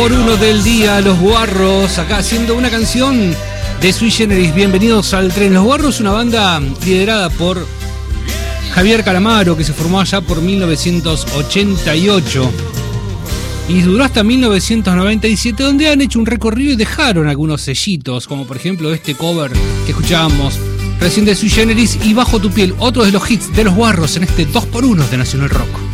2x1 del día, Los Guarros, acá haciendo una canción de Sui Generis. Bienvenidos al tren. Los Guarros, una banda liderada por Javier Calamaro, que se formó allá por 1988 y duró hasta 1997, donde han hecho un recorrido y dejaron algunos sellitos, como por ejemplo este cover que escuchábamos recién de Sui Generis y Bajo tu piel, otro de los hits de Los Guarros en este 2x1 de Nacional Rock.